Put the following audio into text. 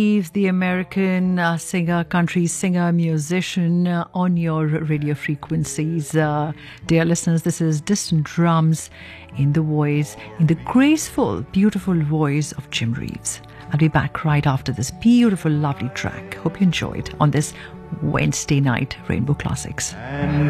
Reeves, the American singer, country singer, musician on your radio frequencies. Dear listeners, this is Distant Drums in the graceful, beautiful voice of Jim Reeves. I'll be back right after this beautiful, lovely track. Hope you enjoyed on this Wednesday night Rainbow Classics.